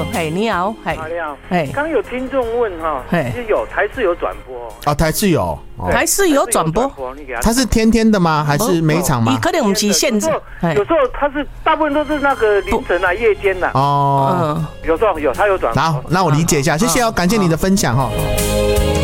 嘿，你好，嘿， 你好， 嘿， 刚有听众问哈，其实台视有转播啊，台视有， 台视有转播， 它是天天的吗？还是每场吗？ 你可能不是现在， 有时候它是大部分都是那个凌晨啊、夜间呐。 哦， 有时候有，它有转播。 好，那我理解一下，谢谢哦，感谢你的分享哈。